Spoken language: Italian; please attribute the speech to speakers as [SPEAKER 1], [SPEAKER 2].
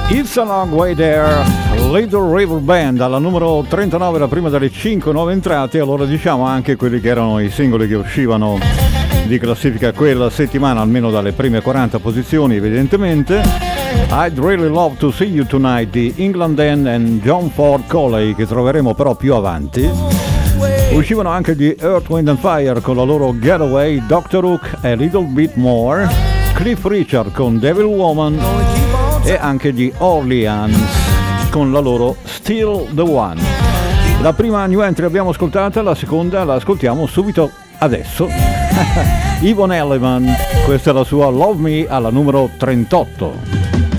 [SPEAKER 1] It's a Long Way There, Little River Band, alla numero 39, la prima delle 5 nuove entrate. Allora diciamo anche quelli che erano i singoli che uscivano di classifica quella settimana, almeno dalle prime 40 posizioni evidentemente. I'd Really Love to See You Tonight di England Dan and John Ford Coley, che troveremo però più avanti. Uscivano anche di Earth, Wind and Fire con la loro Getaway, Dr. Hook, A Little Bit More, Cliff Richard con Devil Woman e anche di Orleans con la loro Still the One. La prima new entry l'abbiamo ascoltata, la seconda la ascoltiamo subito adesso. Yvonne Elliman, questa è la sua Love Me alla numero 38.